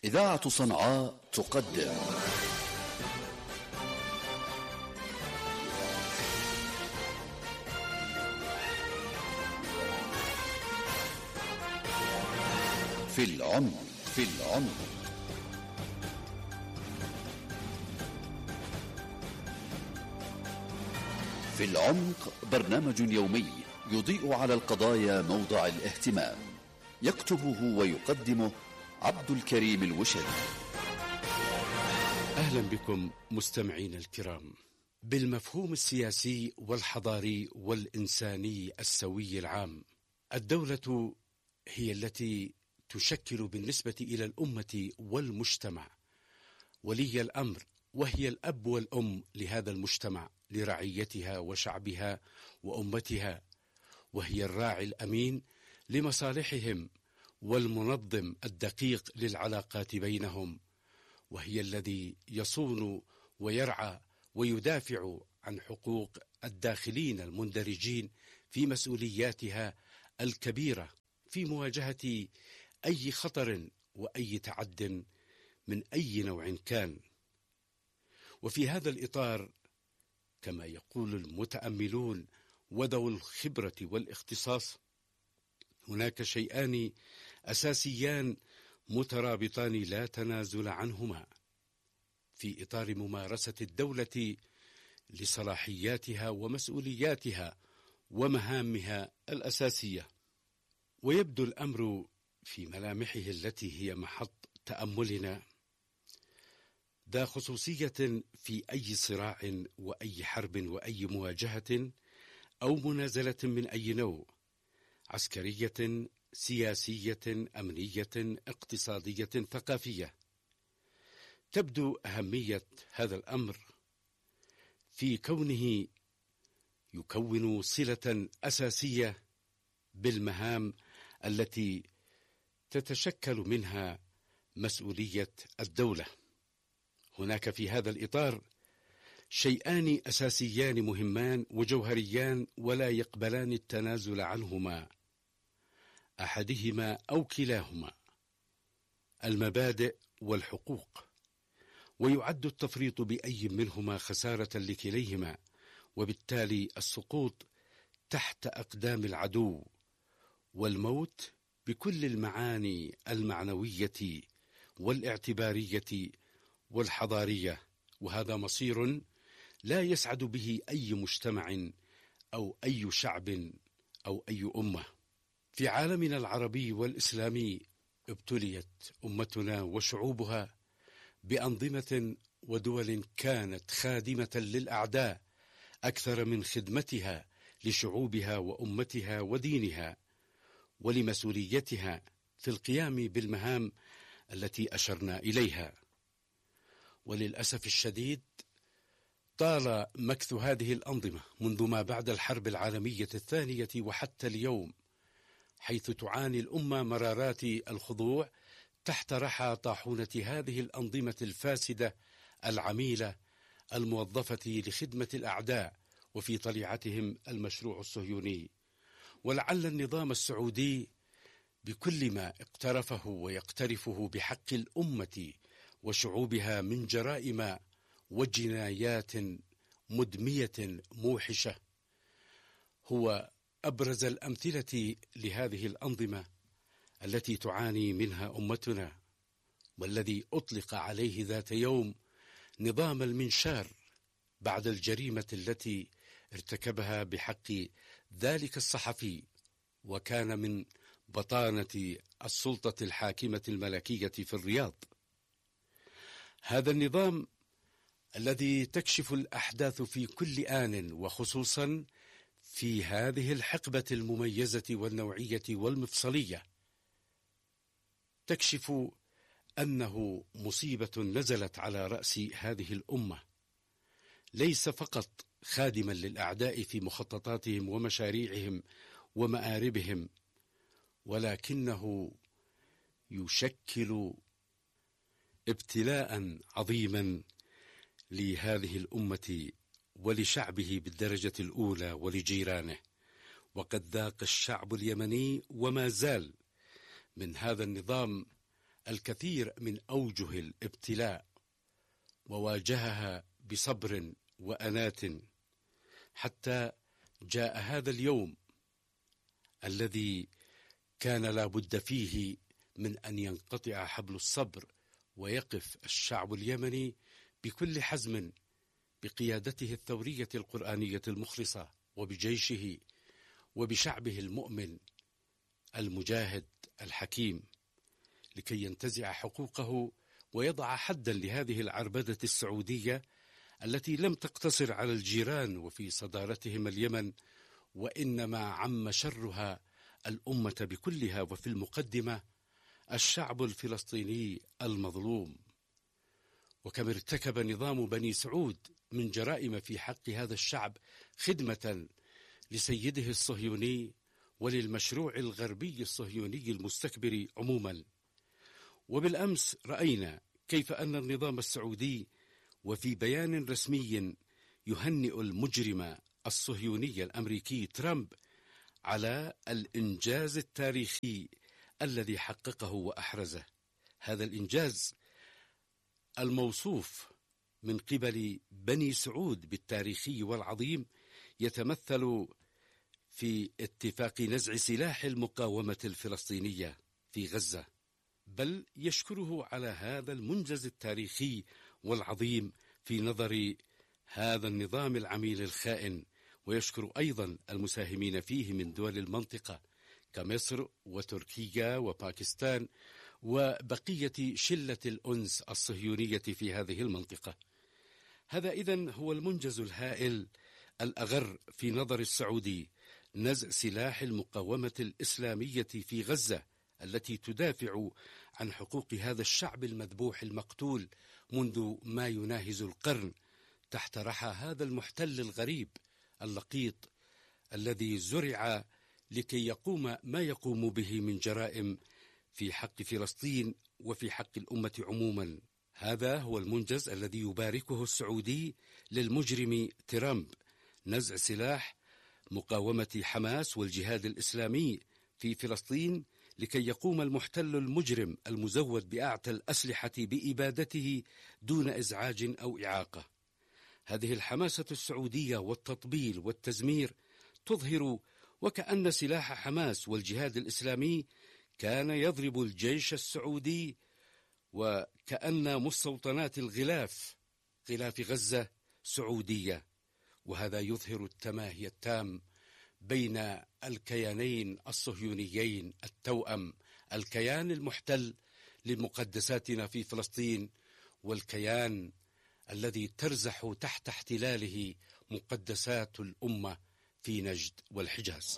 إذاعة صنعاء تقدم في العمق. في العمق برنامج يومي يضيء على القضايا موضع الاهتمام، يكتبه ويقدمه عبد الكريم الوشري. أهلا بكم مستمعين الكرام. بالمفهوم السياسي والحضاري والإنساني السوي العام، الدولة هي التي تشكل بالنسبة إلى الأمة والمجتمع ولي الأمر، وهي الأب والأم لهذا المجتمع، لرعيتها وشعبها وأمتها، وهي الراعي الأمين لمصالحهم والمنظم الدقيق للعلاقات بينهم، وهي الذي يصون ويرعى ويدافع عن حقوق الداخلين المندرجين في مسؤولياتها الكبيرة في مواجهة أي خطر وأي تعد من أي نوع كان. وفي هذا الإطار، كما يقول المتأملون وذوو الخبرة والاختصاص، هناك شيئان أساسيان مترابطان لا تنازل عنهما في إطار ممارسة الدولة لصلاحياتها ومسؤولياتها ومهامها الأساسية. ويبدو الأمر في ملامحه التي هي محط تأملنا ذا خصوصية في أي صراع وأي حرب وأي مواجهة أو منازلة من أي نوع، عسكرية، سياسية، أمنية، اقتصادية، ثقافية. تبدو أهمية هذا الأمر في كونه يكون صلة أساسية بالمهام التي تتشكل منها مسؤولية الدولة. هناك في هذا الإطار شيئان أساسيان مهمان وجوهريان ولا يقبلان التنازل عنهما، أحدهما أو كلاهما: المبادئ والحقوق. ويعد التفريط بأي منهما خسارة لكليهما، وبالتالي السقوط تحت أقدام العدو، والموت بكل المعاني المعنوية والاعتبارية والحضارية. وهذا مصير لا يسعد به أي مجتمع أو أي شعب أو أي أمة. في عالمنا العربي والإسلامي ابتليت أمتنا وشعوبها بأنظمة ودول كانت خادمة للأعداء أكثر من خدمتها لشعوبها وأمتها ودينها ولمسؤوليتها في القيام بالمهام التي أشرنا إليها. وللأسف الشديد طال مكث هذه الأنظمة منذ ما بعد الحرب العالمية الثانية وحتى اليوم، حيث تعاني الأمة مرارات الخضوع تحت رحى طاحونة هذه الأنظمة الفاسدة العميلة الموظفة لخدمة الأعداء وفي طليعتهم المشروع الصهيوني. ولعل النظام السعودي بكل ما اقترفه ويقترفه بحق الأمة وشعوبها من جرائم وجنايات مدمية موحشة هو أبرز الأمثلة لهذه الأنظمة التي تعاني منها أمتنا، والذي أطلق عليه ذات يوم نظام المنشار بعد الجريمة التي ارتكبها بحق ذلك الصحفي، وكان من بطانة السلطة الحاكمة الملكية في الرياض. هذا النظام الذي تكشف الأحداث في كل آن، وخصوصا في هذه الحقبة المميزة والنوعية والمفصلية، تكشف أنه مصيبة نزلت على رأس هذه الأمة، ليس فقط خادما للأعداء في مخططاتهم ومشاريعهم ومآربهم، ولكنه يشكل ابتلاء عظيما لهذه الأمة ولشعبه بالدرجة الأولى ولجيرانه. وقد ذاق الشعب اليمني وما زال من هذا النظام الكثير من أوجه الابتلاء وواجهها بصبر وأنات، حتى جاء هذا اليوم الذي كان لا بد فيه من أن ينقطع حبل الصبر ويقف الشعب اليمني بكل حزم بقيادته الثورية القرآنية المخلصة وبجيشه وبشعبه المؤمن المجاهد الحكيم، لكي ينتزع حقوقه ويضع حدا لهذه العربدة السعودية التي لم تقتصر على الجيران وفي صدارتهم اليمن، وإنما عم شرها الأمة بكلها، وفي المقدمة الشعب الفلسطيني المظلوم. وكم ارتكب نظام بني سعود من جرائم في حق هذا الشعب خدمة لسيده الصهيوني وللمشروع الغربي الصهيوني المستكبر عموما. وبالأمس رأينا كيف أن النظام السعودي وفي بيان رسمي يهنئ المجرم الصهيوني الأمريكي ترامب على الإنجاز التاريخي الذي حققه وأحرزه. هذا الإنجاز الموصوف من قبل بني سعود بالتاريخي والعظيم يتمثل في اتفاق نزع سلاح المقاومة الفلسطينية في غزة، بل يشكره على هذا المنجز التاريخي والعظيم في نظر هذا النظام العميل الخائن، ويشكر أيضا المساهمين فيه من دول المنطقة كمصر وتركيا وباكستان وبقية شلة الأنس الصهيونية في هذه المنطقة. هذا إذن هو المنجز الهائل الأغر في نظر السعودي، نزع سلاح المقاومة الإسلامية في غزة التي تدافع عن حقوق هذا الشعب المذبوح المقتول منذ ما يناهز القرن تحت رحى هذا المحتل الغريب اللقيط الذي زرع لكي يقوم ما يقوم به من جرائم في حق فلسطين وفي حق الأمة عموما. هذا هو المنجز الذي يباركه السعودي للمجرم ترامب، نزع سلاح مقاومة حماس والجهاد الإسلامي في فلسطين لكي يقوم المحتل المجرم المزود بأعتى الأسلحة بإبادته دون إزعاج أو إعاقة. هذه الحماسة السعودية والتطبيل والتزمير تظهر وكأن سلاح حماس والجهاد الإسلامي كان يضرب الجيش السعودي، وكأن مستوطنات غلاف غزة سعودية، وهذا يظهر التماهي التام بين الكيانين الصهيونيين التوأم، الكيان المحتل لمقدساتنا في فلسطين والكيان الذي ترزح تحت احتلاله مقدسات الأمة في نجد والحجاز.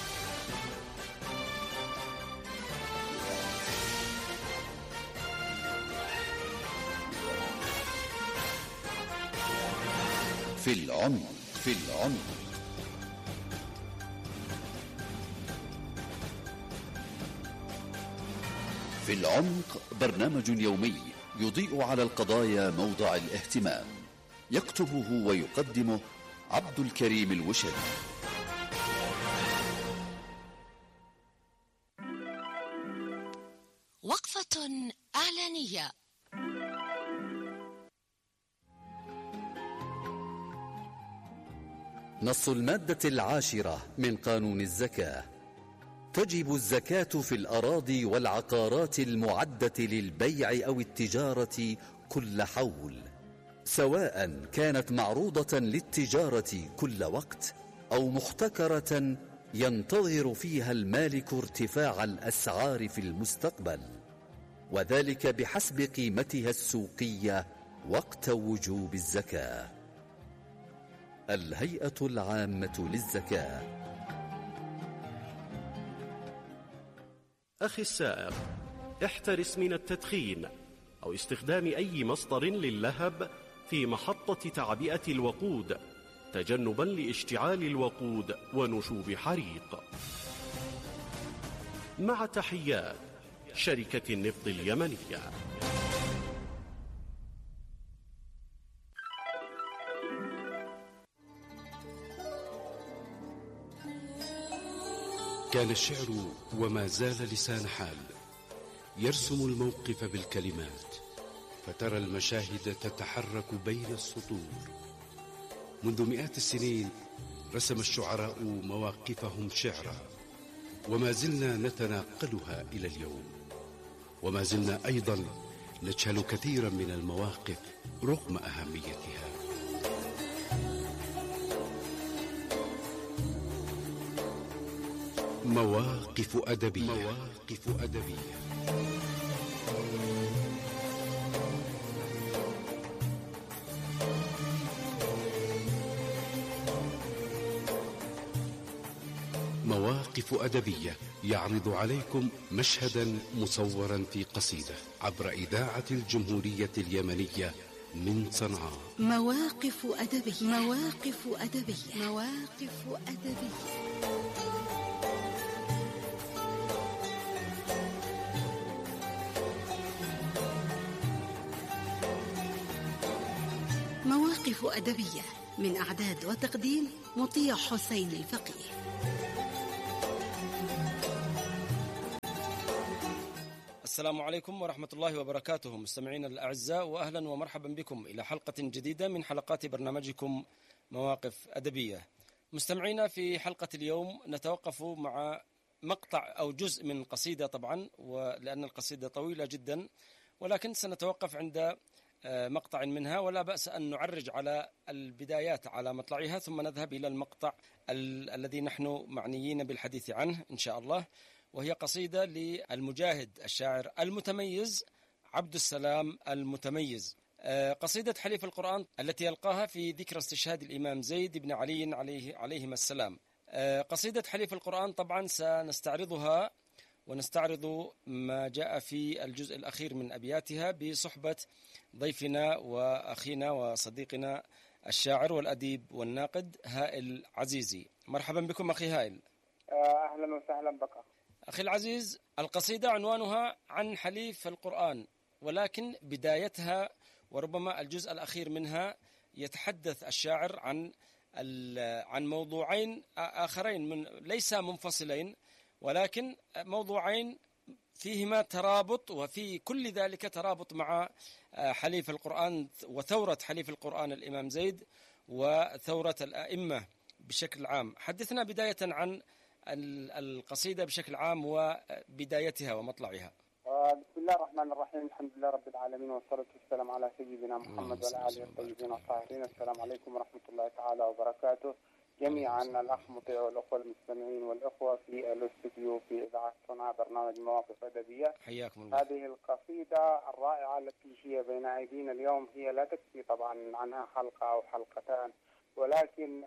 في العمق في العمق. في العمق برنامج يومي يضيء على القضايا موضع الاهتمام، يكتبه ويقدمه عبد الكريم الوشري. وقفة إعلانية. نص المادة 10 من قانون الزكاة: تجب الزكاة في الأراضي والعقارات المعدة للبيع أو التجارة كل حول، سواء كانت معروضة للتجارة كل وقت أو محتكرة ينتظر فيها المالك ارتفاع الأسعار في المستقبل، وذلك بحسب قيمتها السوقية وقت وجوب الزكاة. الهيئة العامة للزكاة. أخي السائق، احترس من التدخين أو استخدام أي مصدر للهب في محطة تعبئة الوقود تجنبا لاشتعال الوقود ونشوب حريق. مع تحيات شركة النفط اليمنية. كان الشعر وما زال لسان حال، يرسم الموقف بالكلمات، فترى المشاهد تتحرك بين السطور. منذ مئات السنين رسم الشعراء مواقفهم شعرا، وما زلنا نتناقلها إلى اليوم، وما زلنا أيضا نجهل كثيرا من المواقف رغم أهميتها. مواقف أدبية. مواقف أدبية يعرض عليكم مشهدا مصورا في قصيدة عبر إذاعة الجمهورية اليمنية من صنعاء. مواقف أدبية. مواقف أدبية. مواقف أدبية. مواقف أدبية من إعداد وتقديم مطيع حسين الفقيه. السلام عليكم ورحمة الله وبركاته، مستمعين الأعزاء، وأهلا ومرحبا بكم إلى حلقة جديدة من حلقات برنامجكم مواقف أدبية. مستمعينا، في حلقة اليوم نتوقف مع مقطع أو جزء من قصيدة طبعا، ولأن القصيدة طويلة جدا، ولكن سنتوقف عند مقطع منها، ولا بأس أن نعرج على البدايات على مطلعها، ثم نذهب إلى المقطع الذي نحن معنيين بالحديث عنه إن شاء الله، وهي قصيدة للمجاهد الشاعر المتميز عبد السلام المتميز، قصيدة حليف القرآن التي يلقاها في ذكرى استشهاد الإمام زيد بن علي عليهما السلام. قصيدة حليف القرآن طبعا سنستعرضها ونستعرض ما جاء في الجزء الأخير من أبياتها بصحبة ضيفنا وأخينا وصديقنا الشاعر والأديب والناقد هائل عزيزي. مرحبا بكم أخي هائل. أهلا وسهلا بك أخي العزيز. القصيدة عنوانها عن حليف القرآن، ولكن بدايتها وربما الجزء الأخير منها يتحدث الشاعر عن موضوعين آخرين ليس منفصلين، ولكن موضوعين فيهما ترابط، وفي كل ذلك ترابط مع حليف القرآن وثورة حليف القرآن الإمام زيد وثورة الأئمة بشكل عام. حدثنا بداية عن القصيدة بشكل عام وبدايتها ومطلعها. بسم الله الرحمن الرحيم، الحمد لله رب العالمين، والصلاة والسلام على سيدنا محمد وعلى آله الطيبين الطاهرين. السلام عليكم ورحمة الله تعالى وبركاته جميعا، الأخ مطيع والأخوة المستمعين والأخوة في الاستوديو في إذاعة صنعاء برنامج مواقف أدبية. حياكم الله. هذه القصيدة الرائعة التي هي بين أيدينا اليوم هي لا تكفي طبعا عنها حلقة أو حلقتان، ولكن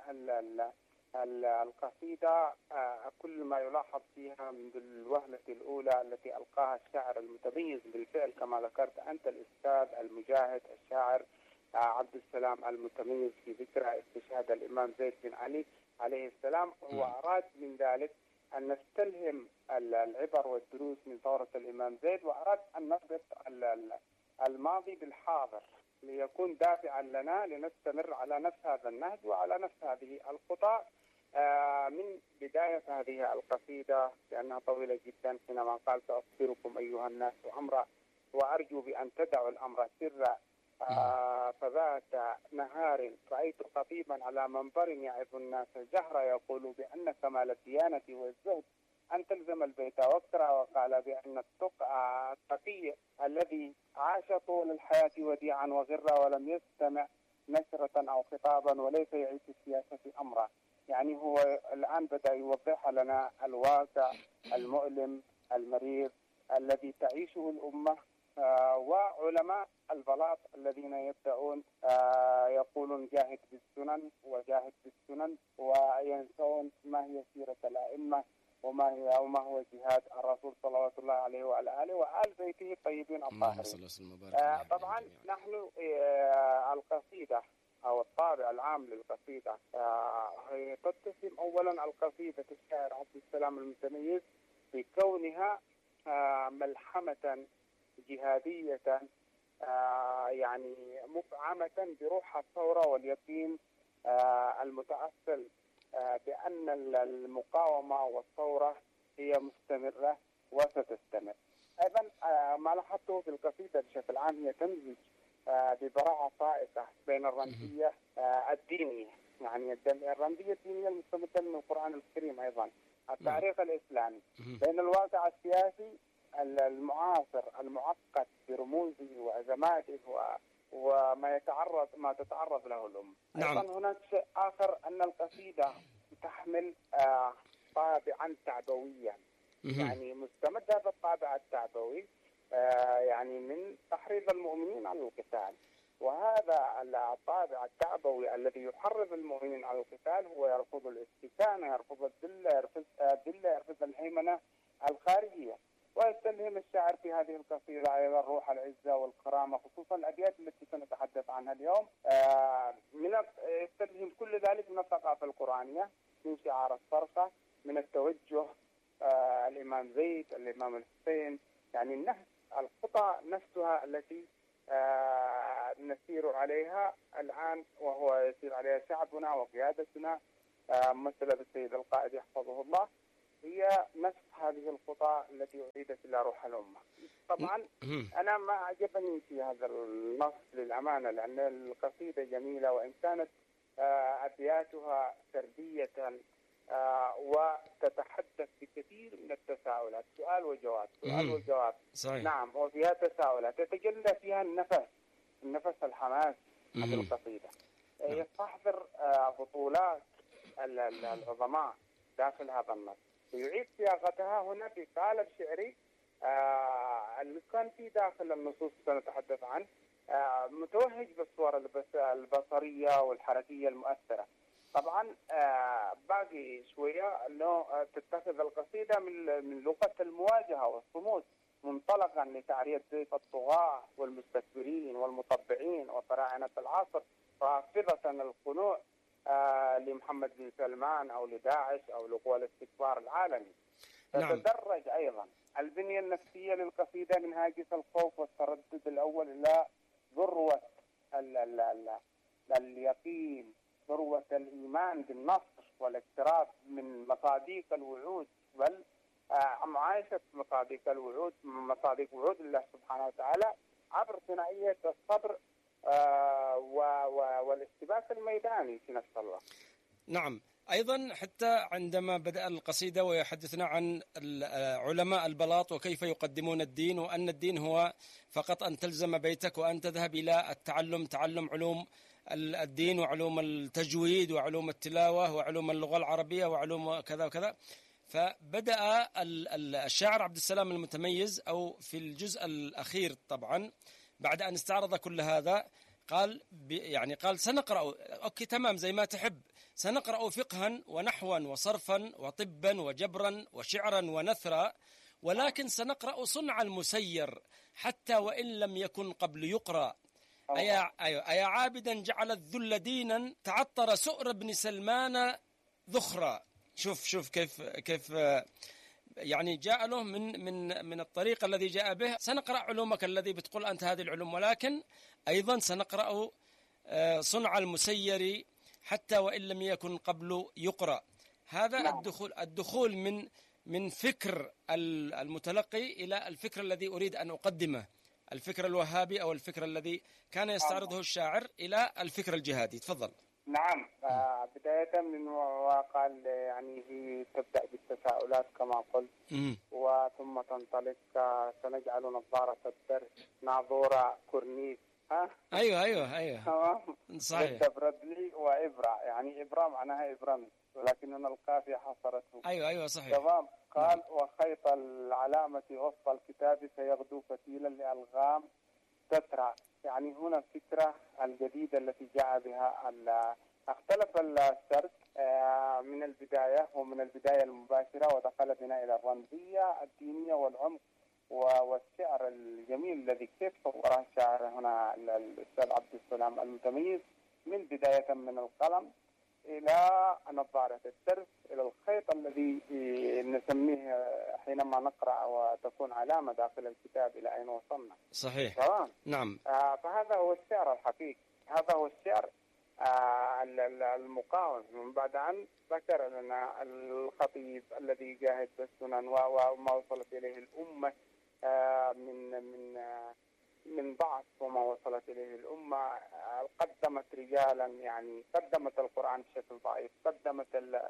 القصيدة كل ما يلاحظ فيها منذ الوهلة الأولى التي ألقاها الشاعر المتميز بالفعل كما ذكرت أنت الأستاذ المجاهد الشاعر عبد السلام المتميز في ذكرى استشهاد الإمام زيد بن علي عليه السلام، وأراد من ذلك أن نستلهم العبر والدروس من ثورة الإمام زيد، وأراد أن نربط الماضي بالحاضر ليكون دافعا لنا لنستمر على نفس هذا النهج وعلى نفس هذه الخطى من بداية هذه القصيدة، لأنها طويلة جدا، حينما قال: سأخبركم أيها الناس أمرا وأرجو بأن تدعوا الأمر سرا. فذات نهار رأيت خطيبا على منبر يعظ الناس جهرا يقول بأن كمال الديانة والزهد أن تلزم البيت وكرا، وقال بأن التقي الذي عاش طول الحياة وديعا وغرا ولم يستمع نشرة أو خطابا وليس يعيش السياسة أمرا. يعني هو الآن بدأ يوضح لنا الواقع المؤلم المرير الذي تعيشه الأمة، وعلماء البلاط الذين يدعون يقولون جاهد بالسنن وجاهد بالسنن، وينسون ما هي سيرة الأئمة وما هو جهاد الرسول صلوات الله عليه وعلى آله وآل بيته الطيبين الطاهرين. طبعا نحن القصيدة أو الطابع العام للقصيدة هي تتسم أولا القصيدة الشاعر عبد السلام المتميز بكونها ملحمة جهادية يعني مفعمة بروح الثورة واليقين المتأصل بأن المقاومة والثورة هي مستمرة وستستمر. أيضا ما لاحظته في القصيدة بشكل عام هي تمزج ببراعة فائقة بين الرمزية الدينية، يعني الرمزية الدينية المستمدة من القرآن الكريم، أيضا التاريخ الإسلامي، بين الواقع السياسي المعاصر المعقد برموزه وأزماته وما تتعرض له الأمة. نعم. أيضا هناك شيء آخر، أن القصيدة تحمل طابعا تعبويا، يعني مستمدة بالطابع التعبوي، يعني من تحريض المؤمنين على القتال. وهذا الطابع التعبوي الذي يحرض المؤمنين على القتال هو يرفض الاستكانة، يرفض الذلة، يرفض الهيمنة الخارجية. ويستلهم الشاعر في هذه القصيدة أيضا روح العزة والكرامة، خصوصا الأبيات التي سنتحدث عنها اليوم، يستلهم كل ذلك من الثقافة القرآنية، من شعار الصرخة، من التوجه، الإمام زيد، الإمام الحسين، يعني النهج، الخطى نفسها التي نسير عليها الآن وهو يسير عليها شعبنا وقيادتنا ممثلة بالسيد القائد يحفظه الله، هي نفس هذه الخطى التي أعيدت إلى روح الأمة. طبعا أنا ما أعجبني في هذا النص للأمانة، لأن القصيدة جميلة وإن كانت أبياتها سردية وتتحدث بكثير من التساؤلات، سؤال وجواب سؤال وجواب. صحيح. نعم، وفيها تساؤلات يتجلى فيها النفس الحماس في القصيدة. يستحضر بطولات العظماء داخل هذا النص، ويعيد صياغتها هنا في قالب شعري اللي كان في داخل النصوص سنتحدث عنه، متوهج بالصور البصرية والحركية المؤثرة. طبعا باقي شوية أنه تتخذ القصيدة من لغة المواجهة والصمود، منطلقا لتعرية ضيف الطغاة والمستكبرين والمطبعين وفراعنة العصر، رافضة الخنوع لمحمد بن سلمان أو لداعش أو لقوى الاستكبار العالمي. تتدرج أيضا البنية النفسية للقصيدة من هاجس الخوف والتردد الأول إلى ذروة اليقين، ذروة الإيمان بالنصر والاقتراب من مصادق الوعود، بل معايشة مصادق الوعود، مصادق وعود الله سبحانه وتعالى عبر ثنائية الصبر والاستباق الميداني في نفس الوقت. نعم. أيضا حتى عندما بدأ القصيدة ويحدثنا عن علماء البلاط وكيف يقدمون الدين، وأن الدين هو فقط أن تلزم بيتك وأن تذهب إلى تعلم علوم الدين وعلوم التجويد وعلوم التلاوة وعلوم اللغة العربية وعلوم كذا وكذا. فبدأ الشاعر عبد السلام المتميز، أو في الجزء الأخير طبعا بعد أن استعرض كل هذا، قال سنقرأ، أوكي تمام زي ما تحب، سنقرأ فقها ونحوا وصرفا وطبا وجبرا وشعرا ونثرا، ولكن سنقرأ صنع المسير حتى وإن لم يكن قبل يقرأ. أيا عابدا جعل الذل دينا، تعطر سؤر بن سلمان ذخرا. شوف كيف يعني جاء له من الطريق الذي جاء به. سنقرأ علومك الذي بتقول أنت هذه العلوم، ولكن أيضا سنقرأ صنع المسير حتى وإن لم يكن قبل يقرأ. هذا الدخول من فكر المتلقي إلى الفكر الذي أريد أن أقدمه، الفكر الوهابي أو الفكر الذي كان يستعرضه الشاعر، إلى الفكر الجهادي. تفضل. نعم. بداية من وقال يعني هي تبدأ بالتساؤلات كما قلت، وثم تنطلق سنجعل نظارة الدرس ناظورة كورنيس. أيوه صحيح. تبرد لي وإبرة، يعني إبرة معناها إبرمي، ولكننا القافية حصرته. أيوه صحيح. تمام. قال وخيط العلامة وسط الكتاب سيغدو فتيلا لألغام تترى. يعني هنا الفكرة الجديدة التي جاء بها اختلف السرد من البداية ومن البداية المباشرة، ودخل بنا إلى الرمزية الدينية والعمق والشعر الجميل الذي كيف صوره الشاعر هنا الأستاذ عبد السلام المتميز، من بداية من القلم إلى نظارة الدرس إلى الخيط الذي نسميه حينما نقرأ وتكون علامة داخل الكتاب إلى أين وصلنا. صحيح. تمام. نعم. فهذا هو الشعر الحقيقي، هذا هو الشعر المقاوم. من بعد أن ذكر لنا الخطيب الذي جاهد بالسنن وما وصلت إليه الأمة من ضعف وما وصلت إليه الأمة. قدمت رجالا، يعني قدمت القرآن بشكل ضعيف، قدمت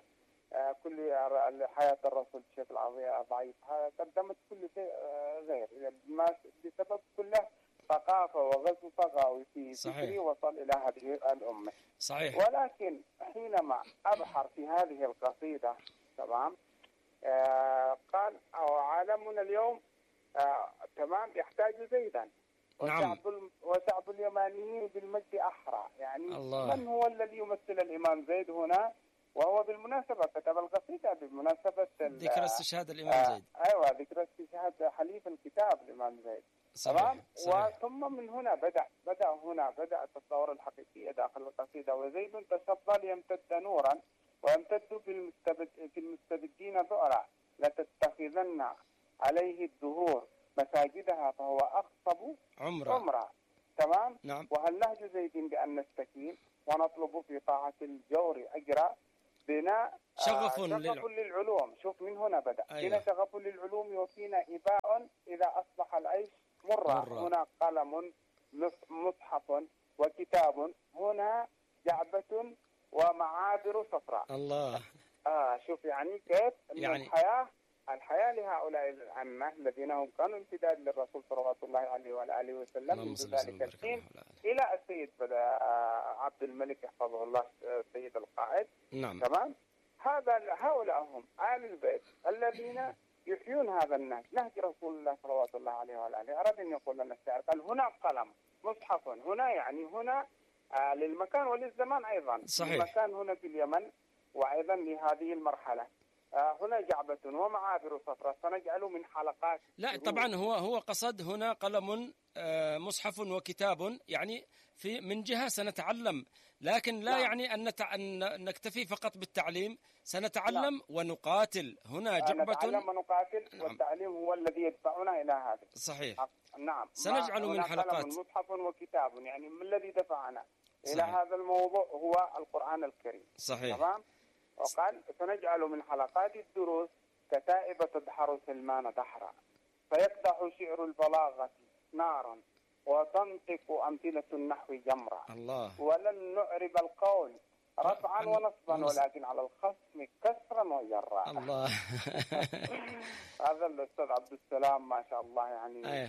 كل حياة الرسول بشكل ضعيف، قدمت كل شيء غير، بسبب كله ثقافة وغزو طغاوي في فكري وصل إلى هذه الأمة. صحيح. ولكن حينما أبحر في هذه القصيدة، تمام، قال عالمنا اليوم تمام يحتاج زيدا، نعم. وشعب اليمانيين بالمجد أحرى. يعني الله. من هو الذي يمثل الإمام زيد هنا؟ وهو بالمناسبة كتب القصيدة بمناسبة ذكرى استشهاد الإمام زيد. أيوة، ذكرى استشهاد حليف الكتاب الإمام زيد. تمام. وثم من هنا بدأت الثورة الحقيقية داخل القصيدة. وزيد تفضل يمتد نورا ويمتد في المستبدين ذعرا، لتتخذن عليه الدهور مساجدها فهو أخصب عمرا. تمام. نعم. وهل نهج زيد بأن نستكين ونطلب في طاعة الجور أجرا، بنا شغف للعلوم. شوف من هنا بدأ. أيوة. بنا شغف للعلوم وفينا إباء إذا أصبح العيش مرة. هنا قلم مصحف وكتاب، هنا جعبة ومعابر صفراء. الله. شوف يعني كيف يعني الحياة لهؤلاء الأئمة الذين هم كانوا امتداد للرسول صلوات الله عليه وآله وسلم منذ ذلك الحين إلى السيد عبد الملك يحفظه الله السيد القائد. نعم. تمام. هؤلاء هم آل البيت الذين يحيون هذا النهج، نهج رسول الله صلوات الله عليه وآله. أراد أن يقول لنا الشاعر، قال هنا قلم مصحف، هنا يعني هنا للمكان وللزمان أيضا. صحيح. المكان هنا في اليمن وأيضا لهذه المرحلة. هنا جعبة ومعابر صفراء سنجعل من حلقات. لا طبعا هو قصد هنا قلم مصحف وكتاب، يعني من جهة سنتعلم، لكن لا يعني أن نكتفي فقط بالتعليم، سنتعلم ونقاتل. هنا جعبة نتعلم ونقاتل. والتعليم هو الذي يدفعنا إلى هذا. صحيح. نعم. سنجعل من حلقات. قلم مصحف وكتاب، يعني ما الذي دفعنا إلى هذا الموضوع؟ هو القرآن الكريم. صحيح. تمام. وقال سنجعل من حلقات الدروس كتائب تدحر سلمان دحرا، فيقدح شعر البلاغة نارا وتنطق أمثلة النحو جمرا. الله. ولن نعرب القول رفعا ونصبا ولكن على الخصم كسرا وجرا. الله. هذا الأستاذ عبد السلام ما شاء الله، يعني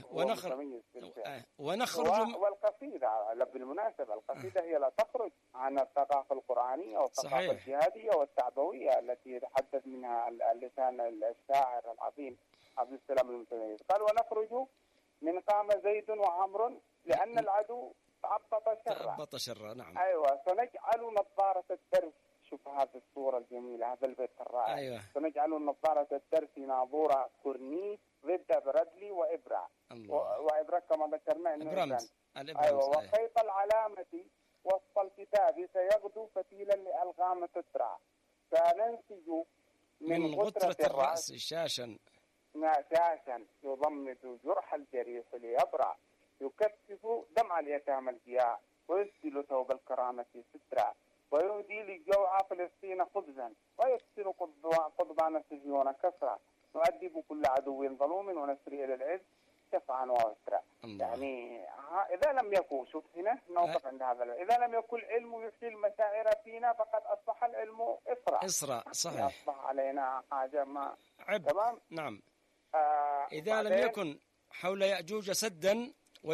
ونخرج والقصيدة بالمناسبة القصيدة هي لا تخرج عن الثقافة القرآنية والثقافة الجهادية والتعبوية التي يتحدث منها اللسان الشاعر العظيم عبد السلام المتميز. قال ونخرج من قام زيد وعمر لأن العدو تعبط شرا. نعم. أيوة. سنجعل نظارة الدرس. شوف هذه الصورة الجميلة، هذا البيت الرائع. أيوة. سنجعل نظارة الدرس ناظورة كورنيش ضد برادلي وإبرة. وإبرة كما ذكرنا إنه إبرامز. أيوة. وخيط العلامة وسط الكتاب سيغدو فتيلا لألغام تترى، سننسج من غترة الرأس شاشا يضمد جرح الجريح ليبرأ، يكثف دمع اليتامى الجياع ويسدل ثوب الكرامة سترا، ويهدي لجوع فلسطين خبزا ويكسر قضبان صهيون كسرا، نؤدب كل عدو ظلوم ونسري إلى العز شفعا ووترا. يعني إذا لم يكن، شوف هنا نوقف عند هذا، إذا لم يكن العلم يحيي المشاعر فينا فقد أصبح العلم إسرا. صحيح. أصبح علينا حاجة ما عبء. تمام. نعم. إذا لم يكن حول يأجوج سدا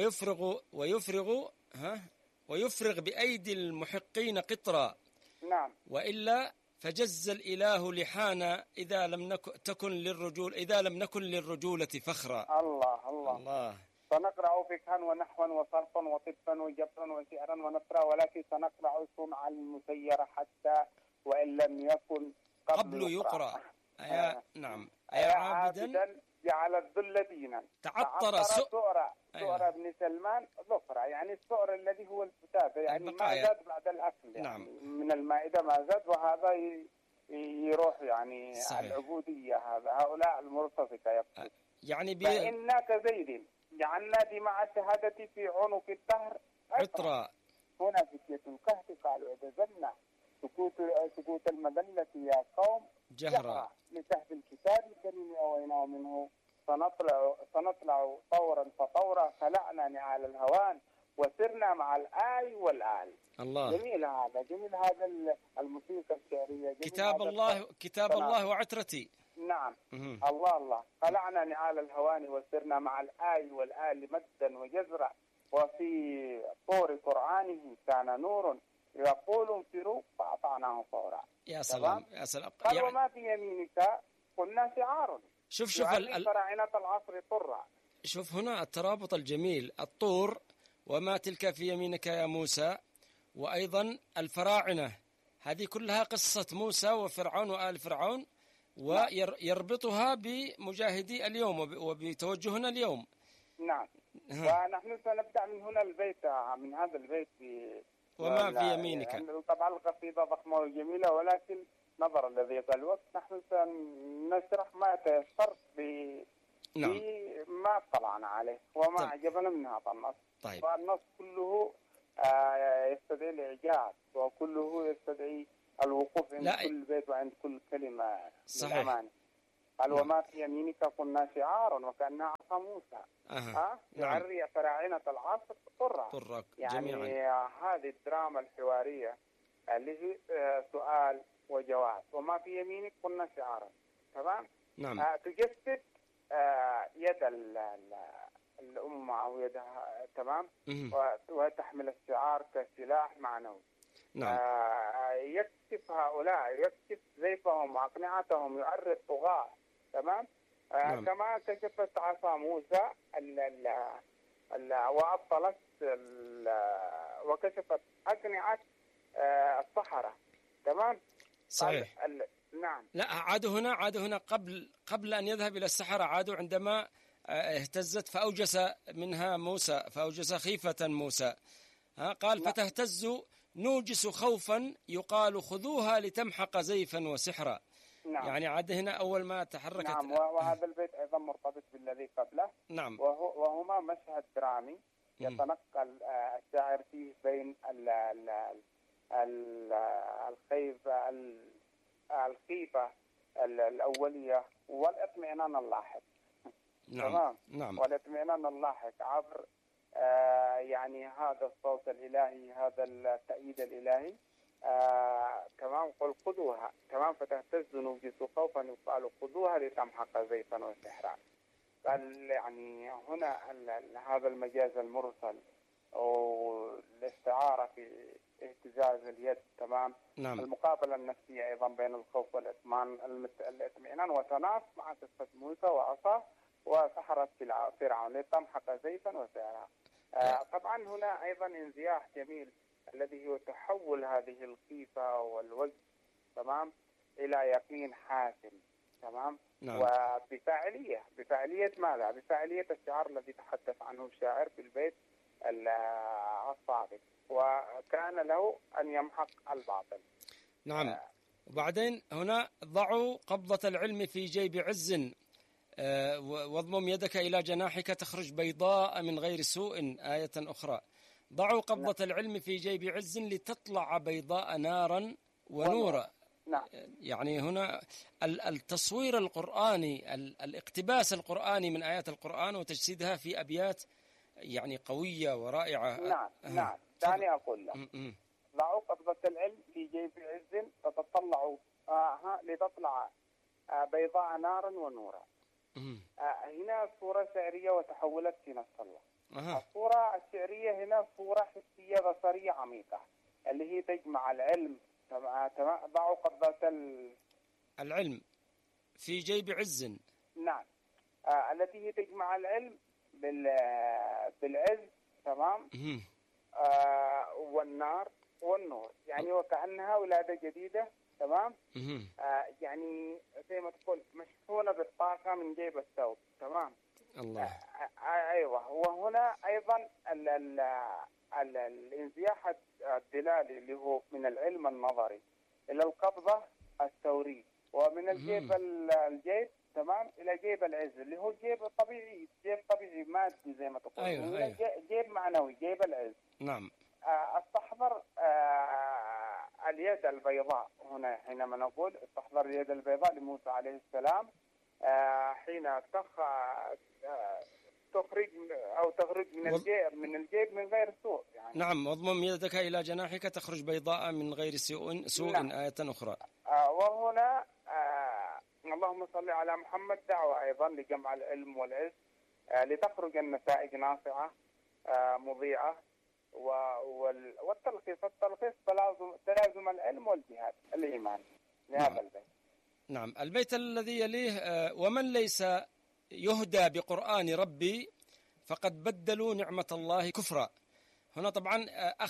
ويفرغ بأيدي المحقين قطرا. نعم. وإلا فجز الإله لحانا إذا لم نكن للرجولة فخرا. الله. سنقرأ فقها ونحوا وصرفا وطبا وجبرا وشعرا ونثرا، ولكن سنقرأ صنع المسير حتى وإن لم يكن قبل يقرأ. نعم. يا عابدا جعل الذل دينا تعطر سؤر ابن سلمان ظفرا، يعني السؤر الذي هو الفتاة، يعني ما زاد بعد الأكل، يعني نعم. من المائدة ما زاد، وهذا يروح يعني صحيح. العبودية. هؤلاء المرتزقة يعني فإنا كزيد جعلنا دماء الشهادة في عنق الدهر عطرا. هنا فتية الكهف قالوا اعتزلنا سكوت المذلة يا قوم جهرا لسهف الكتاب الكريم أويناه منه سنطلع طورا فطورا، خلعنا نعال الهوان وسرنا مع الآي والآل. الله. جميل هذا الموسيقى الشعرية. كتاب الله وعترتي. نعم. الله خلعنا نعال الهوان وسرنا مع الآي والآل مدا وجزرا، وفي طور قرآنه كان نور يقول انفروا فأطعناه فورا. يا سلام يا سلام. قال وما في يمينك قلنا شعار شوف فراعنة العصر طرا. شوف هنا الترابط الجميل، الطور وما تلك في يمينك يا موسى، وأيضا الفراعنة، هذه كلها قصة موسى وفرعون وآل فرعون، ويربطها بمجاهدي اليوم وبتوجهنا اليوم. نعم. ونحن سنبدأ من هنا البيت، من هذا البيت وما في يمينك. يعني طبعا القصيدة ضخمة وجميلة، ولكن نظرا لضيق الوقت نحن سنشرح ما تيسر بما اطلعنا عليه وما أعجبنا من هذا النص. طيب. والنص كله يستدعي الإعجاز، وكله يستدعي الوقوف عند كل بيت وعند كل كلمة. صحيح. قال وما في يمينك قلنا شعار وكأنها عصا موسى. يعري فراعنة العصر طرا. يعني جميعا. هذه الدراما الحوارية اللي هي سؤال وجواب. وما في يمينك قلنا شعارا. تمام. نعم. تجسد يد الأمة أو يدها. تمام. وتحمل الشعار كسلاح معنوي. نعم. يكشف هؤلاء، يكشف زيفهم وأقنعتهم، يعري الطغاة. تمام. نعم. كما كشفت عصا موسى وأبطلت وكشفت أقنعة السحرة. تمام. صحيح. نعم. لا، عادوا هنا قبل أن يذهب إلى السحرة، عادوا عندما اهتزت فأوجس منها موسى، فأوجس خيفة موسى. قال فتهتز نوجس خوفا يقال خذوها لتمحق زيفا وسحرا. نعم. يعني عاد هنا أول ما تحركت. نعم. وهذا البيت أيضا مرتبط بالذي قبله. نعم. وهما مشهد درامي يتنقل الشاعر فيه بين الخيفة الأولية والاطمئنان اللاحق. نعم. تمام. نعم. والاطمئنان اللاحق عبر يعني هذا الصوت الإلهي، هذا التأييد الإلهي. تمام. قل خذوها. تمام. فتهتز نوجس خوفا يقال خذوها لتمحق زيفا وسحرا. قال يعني هنا هذا المجاز المرسل والاستعارة في اهتزاز اليد. تمام. نعم. المقابلة النفسية أيضا بين الخوف والاطمئنان وتناص مع قصة موسى وعصاه وسحرة فرعون لتمحق زيفا وسحرا. طبعا هنا أيضا انزياح جميل الذي هو تحول هذه الخيفة والوجد. تمام. إلى يقين حاسم. تمام. نعم. بفاعلية ماذا؟ بفاعلية الشعار الذي تحدث عنه الشاعر في البيت الصادق، وكان له أن يمحق الباطل. نعم. وبعدين هنا ضعوا قبضة العلم في جيب عز واضمم يدك إلى جناحك تخرج بيضاء من غير سوء. آية أخرى ضعوا قبضة العلم في جيب عز لتطلع بيضاء نارا ونورا. نعم. يعني هنا التصوير القرآني، الاقتباس القرآني من آيات القرآن وتجسيدها في أبيات يعني قوية ورائعة. نعم. ثاني أقول لك ضعوا قبضة العلم في جيب عز تتطلع لتطلع بيضاء نارا ونورا. هنا صورة شعرية وتحولت في نفس الوقت. الصورة الشعرية هنا صورة حسية بصرية عميقة اللي هي تجمع العلم. ضعوا قبضة العلم في جيب عز. نعم. التي هي تجمع العلم بالعز. تمام. والنار والنور، يعني وكأنها ولادة جديدة. تمام. يعني زي ما تقول مشحونة بالطاقة من جيب الثوب. تمام. الله. أيوة. وهنا أيضا الانزياح الدلالي اللي هو من العلم النظري إلى القبضة الثوري، ومن الجيب تمام إلى جيب العز اللي هو جيب طبيعي مادي زي ما تقول. أيوة. جيب معنوي، جيب العز. نعم. استحضر اليد البيضاء هنا حينما نقول استحضر اليد البيضاء لموسى عليه السلام حين تخرج من الجيب من غير سوء يعني. نعم، واضمم يدك إلى جناحك تخرج بيضاء من غير سوء. نعم. آية أخرى. وهنا اللهم صل على محمد دعوة أيضا لجمع العلم والعز لتخرج النتائج ناصعة مضيئة. والتلخيص تلازم العلم والجهاد الإيمان لهذا البيت. نعم. البيت الذي يليه ومن ليس يهدى بقرآن ربي فقد بدلوا نعمة الله كفرا. هنا طبعا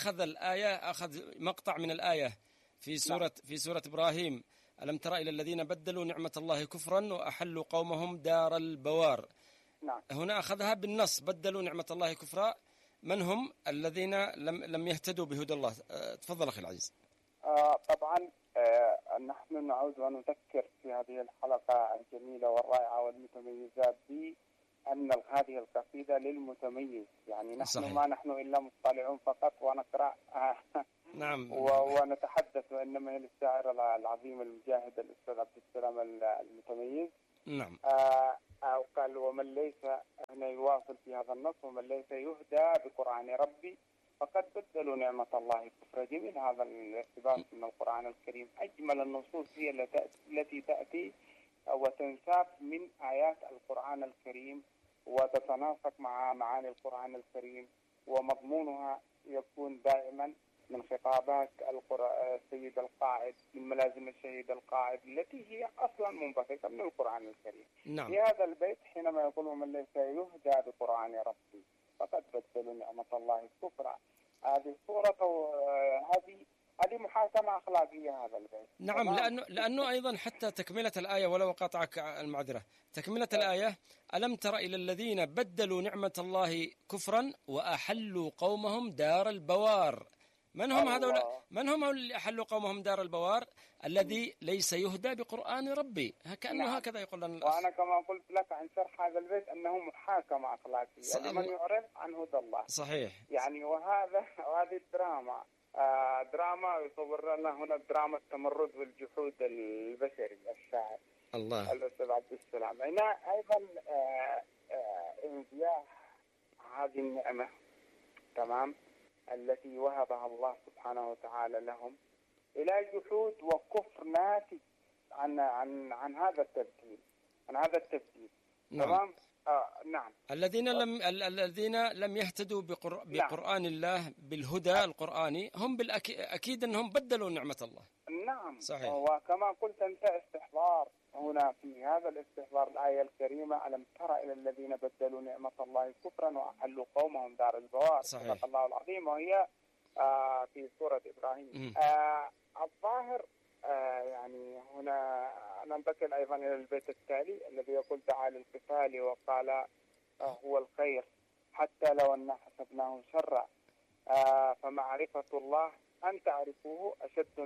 أخذ مقطع من الآية في سورة إبراهيم: ألم تر إلى الذين بدلوا نعمة الله كفرا وأحلوا قومهم دار البوار. نعم. هنا أخذها بالنص: بدلوا نعمة الله كفرا. من هم الذين لم يهتدوا بهدى الله؟ تفضل أخي العزيز. طبعا نحن نعود ونذكر في هذه الحلقة الجميلة والرائعة والمتميزة بأن هذه القصيدة للمتميز، يعني نحن صحيح. ما نحن إلا مطلعون فقط ونقرأ. نعم. ونتحدث، وإنما هي للشاعر العظيم المجاهد الأستاذ عبد السلام المتميز. نعم. أو قال: ومن ليس، هنا يواصل في هذا النص: ومن ليس يهدى بقرآن ربي فقد بدلوا نعمة الله كفرا. جميل هذا الاقتباس من القرآن الكريم. أجمل النصوص هي التي تأتي وتنساب من آيات القرآن الكريم وتتناسق مع معاني القرآن الكريم، ومضمونها يكون دائما من خطابات السيد القائد، من ملازم الشهيد القائد التي هي أصلا منبثقة من القرآن الكريم. نعم. في هذا البيت حينما يقول: ومن ليس يهدى بقرآن ربي فقد بدلوا نعمة الله كفرا. هذه صورة، هذه محاكمة أخلاقية هذا البيت. نعم. لأنه أيضا حتى تكملة الآية، ولو قاطعك المعذرة، تكملة الآية: ألم تر إلى الذين بدلوا نعمة الله كفرا وأحلوا قومهم دار البوار. من هم هؤلاء؟ من هم اللي أحلوا قومهم دار البوار؟ الذي ليس يهدى بقرآن ربي. كأنه نعم. هكذا يقول لنا. وأنا كما قلت لك عن شرح هذا البيت أنه محاكمة أخلاقية لمن يعرض عن هدى الله. صحيح. يعني وهذه الدراما دراما يصور لنا هنا دراما التمرد والجحود البشري الشاعر الله الأستاذ عبد السلام. هنا أيضا انزياح هذه النعمة، تمام، التي وهبها الله سبحانه وتعالى لهم إلى جحود وكفر ناتج عن هذا التبديل، نعم. تمام. نعم. الذين لم يهتدوا بقرآن الله بالهدى القرآني هم أكيد أنهم بدلوا نعمة الله. نعم. صحيح. وكما قلت أنت استحضار هنا في هذا الاستحضار الآية الكريمة: ألم تر إلى الذين بدلوا نعمة الله كفرا وأحلوا قومهم دار البوار. صدق الله العظيم. وهي في سورة إبراهيم. الظاهر يعني هنا ننتقل أيضا إلى البيت التالي الذي يقول: دعا للقتال وقال هو الخير حتى لو أن حسبناه شرا فمعرفة الله أن تعرفوه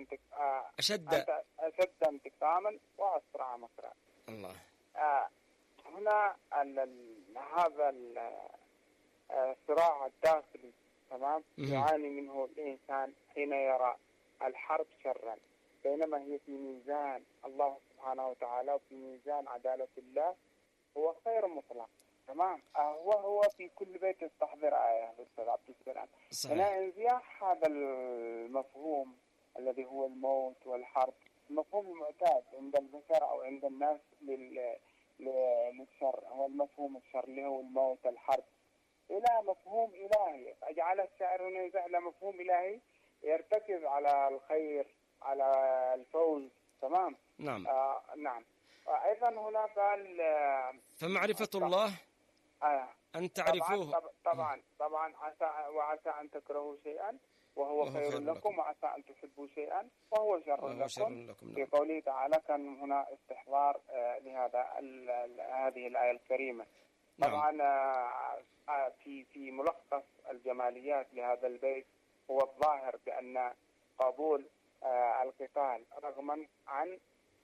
أشد انتقاما وأسرع مكرا. الله. هنا هذا الصراع الداخلي، تمام، يعاني منه الإنسان حين يرى الحرب شرا، بينما هي في ميزان الله سبحانه وتعالى وفي ميزان عدالة الله هو خير مطلق. تمام. وهو في كل بيت يستحضر آية الأستاذ عبد السلام. هنا انزياح هذا المفهوم الذي هو الموت والحرب، المفهوم المعتاد عند البشر أو عند الناس للشر، هو المفهوم الشر اللي هو الموت الحرب، إلى مفهوم إلهي. أجعل الشاعر هنا ينزح إلى مفهوم إلهي يرتكز على الخير، على الفوز. تمام. نعم. نعم. أيضا هنا قال فمعرفة الله أن تعرفوه. طبعا وعسى أن تكرهوا شيئا وهو خير لكم، وعسى أن تحبوا شيئا وهو شر لكم. في قوله تعالى كان هنا استحضار لهذا هذه الآية الكريمة. طبعا في ملخص الجماليات لهذا البيت هو الظاهر بأن قبول القتال رغما عن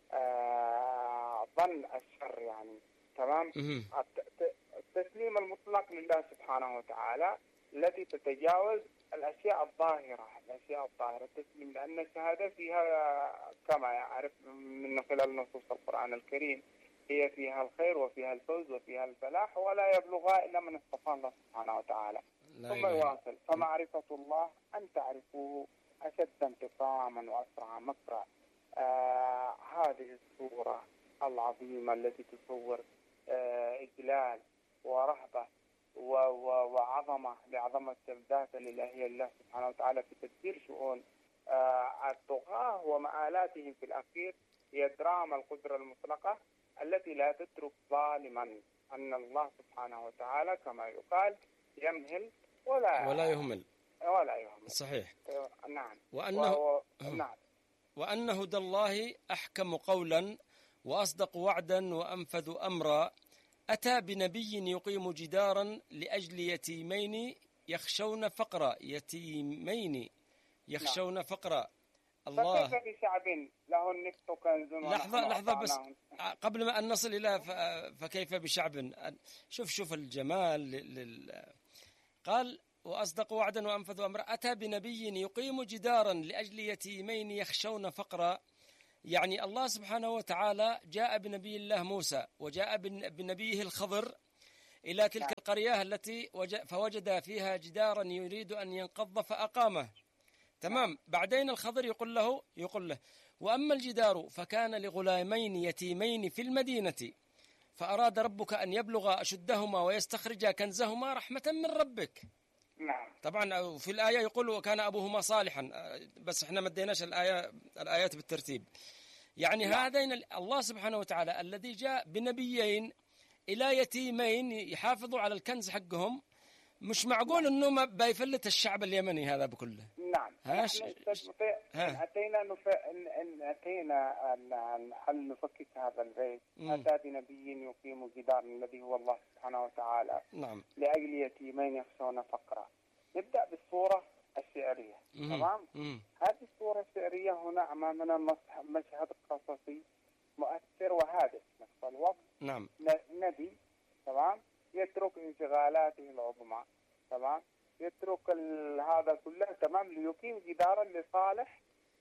ظن الشر، يعني تمام، التسليم المطلق لله سبحانه وتعالى التي تتجاوز الأشياء الظاهرة، التسليم، لأن الشهادة فيها كما يعرف من خلال نصوص القرآن الكريم هي فيها الخير وفيها الفوز وفيها الفلاح، ولا يبلغها إلا من اصطفى الله سبحانه وتعالى. ثم يواصل: فمعرفة الله أن تعرفوه أشد انتقاما وأسرع مكرا. هذه السورة العظيمة التي تصور إجلال ورهبة وعظمة لعظمة الذات الإلهية لله سبحانه وتعالى في تدبير شؤون الطغاة ومآلاتهم في الأخير، هي دراما القدرة المطلقة التي لا تترك ظالما. أن الله سبحانه وتعالى كما يقال يمهل ولا يهمل. صحيح. نعم. نعم. وأن هدى الله أحكم قولا وأصدق وعدا وأنفذ أمرا، أتى بنبي يقيم جدارا لأجل يتيمين يخشون فقرا. فقرا. الله. فكيف بشعب له النفط كنز. لحظة بس قبل ما أن نصل إلى فكيف بشعب. شوف الجمال قال: وأصدق وعدا وأنفذ أمرا، أتى بنبي يقيم جدارا لأجل يتيمين يخشون فقرا. يعني الله سبحانه وتعالى جاء بنبي الله موسى وجاء بنبيه الخضر إلى تلك القرية التي فوجد فيها جدارا يريد أن ينقض فأقامه. تمام. بعدين الخضر يقول له: وأما الجدار فكان لغلامين يتيمين في المدينة فأراد ربك أن يبلغ أشدهما ويستخرجا كنزهما رحمة من ربك. نعم. طبعا في الآية يقول: وكان أبوهما صالحا، بس احنا ما اديناش الآيات بالترتيب. يعني هذين الله سبحانه وتعالى الذي جاء بنبيين إلى يتيمين يحافظوا على الكنز حقهم، مش معقول إنه ما بيفلت الشعب اليمني هذا بكله. نعم. أتينا أن نفكك هذا البيت. أتى بنبي يقيم جدار الذي هو الله سبحانه وتعالى. نعم. لأجل يتيمين يخشون فقرا. نبدأ بالصورة الشعرية. تمام. هذه الصورة الشعرية هنا أمامنا مشهد قصصي مؤثر وهادف نفس الوقت. نعم. نبي تمام يترك انشغالاته العظمى، تمام، يترك هذا كله، تمام، ليقيم جدارا لصالح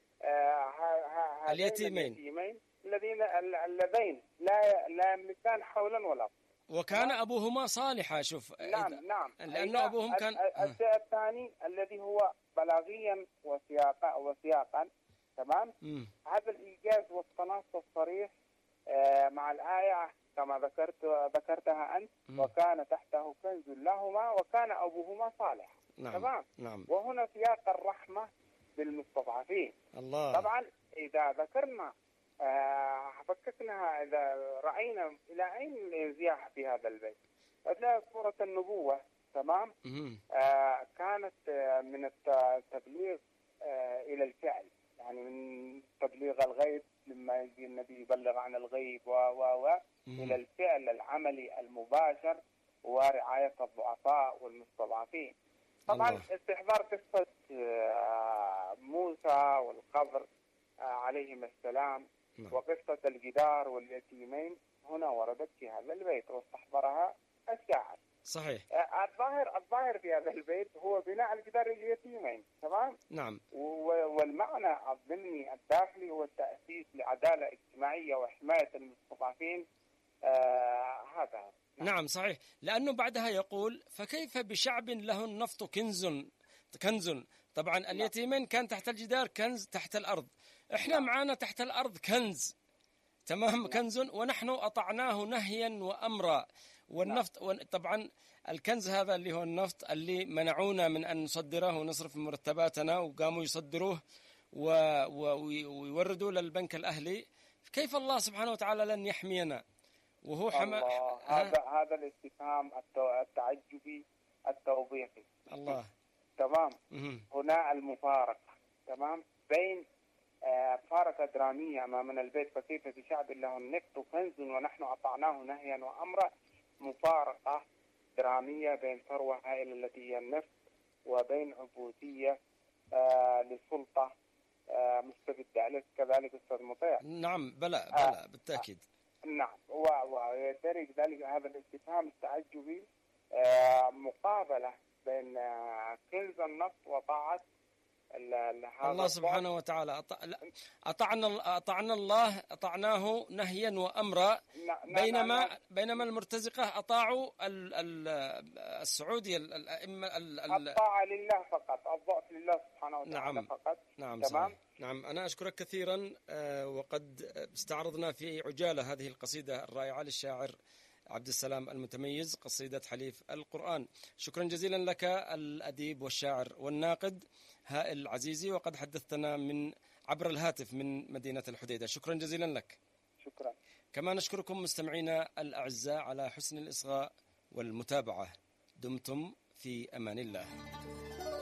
اليتيمين اللذين لا يملكان حولا ولا قوة. وكان أبوهما صالحا. شوف. نعم. لأنه أبوهم كان. الشيء الثاني الذي هو بلاغيا وسياقا تمام. هذا الإيجاز والتناص الصريح مع الآية كما ذكرتها أنت. وكان تحته كنز لهما وكان أبوهما صالحا. نعم. تمام. نعم. وهنا سياق الرحمة بالمستضعفين. الله. طبعا إذا ذكرنا فككناها، إذا رأينا إلى أين الانزياح في هذا البيت، هتلاقي صورة النبوة. تمام. كانت من التبليغ إلى الفعل، يعني من تبليغ الغيب لما يجي النبي يبلغ عن الغيب إلى الفعل العملي المباشر ورعاية الضعفاء والمستضعفين. طبعا استحضار قصة موسى والخضر عليهم السلام وقصة الجدار واليتيمين هنا وردت في هذا البيت واستحضرها الشاعر. صحيح. الظاهر في هذا البيت هو بناء الجدار اليتيمين. تمام. نعم. والمعنى الضمني الداخلي هو التأسيس لعدالة اجتماعية وحماية المستضعفين. هذا. نعم صحيح. لأنه بعدها يقول: فكيف بشعب له النفط كنز. طبعا اليتيمين كان تحت الجدار، كنز تحت الأرض. احنا معانا تحت الأرض كنز. تمام. كنز ونحن أطعناه نهيا وأمرا. والنفط طبعا الكنز هذا اللي هو النفط اللي منعونا من أن نصدره ونصرف مرتباتنا، وقاموا يصدروه ويوردوا للبنك الأهلي. كيف الله سبحانه وتعالى لن يحمينا وهو هذا الاستفهام التعجبي التوبيخي. الله. تمام. هنا المفارقة. تمام. بين فارقة درامية أمامنا البيت فكيف بشعب له النفط كنز ونحن أطعناه نهيا وأمرا. مفارقة درامية بين ثروة هائلة التي هي النفط وبين عبودية لسلطة مستبدة. أليس كذلك أستاذ مطيع؟ نعم. بلى بالتأكيد. نعم. ويدرج ذلك هذا الاستفهام التعجبي مقابلة بين كنز النفط وطاعة الله سبحانه وتعالى أطعنا الله، أطعناه نهيا وأمرا، بينما المرتزقة أطاعوا السعودية الأئمة الطاعة لله فقط، الضعف لله سبحانه وتعالى فقط. نعم تمام. نعم، أنا أشكرك كثيرا، وقد استعرضنا في عجالة هذه القصيدة الرائعة للشاعر عبد السلام المتميز، قصيدة حليف القرآن. شكرا جزيلا لك الأديب والشاعر والناقد هائل عزيزي، وقد حدثتنا من عبر الهاتف من مدينة الحديدة. شكرا جزيلا لك. شكرا. كما نشكركم مستمعينا الأعزاء على حسن الإصغاء والمتابعة. دمتم في أمان الله.